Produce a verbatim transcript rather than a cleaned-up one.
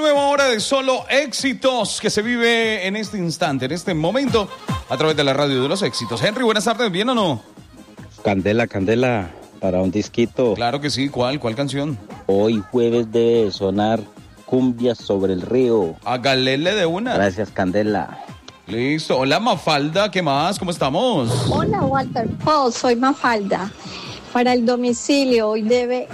nueva hora de solo éxitos que se vive en este instante, en este momento, a través de la radio de los éxitos. Henry, buenas tardes, ¿bien o no? Candela, Candela, para un disquito. Claro que sí, ¿cuál? ¿Cuál canción? Hoy jueves debe sonar Cumbia sobre el río. Hágale de una. Gracias, Candela. Listo. Hola, Mafalda, ¿qué más? ¿Cómo estamos? Hola, Walter. Oh, soy Mafalda. Para el domicilio, hoy debe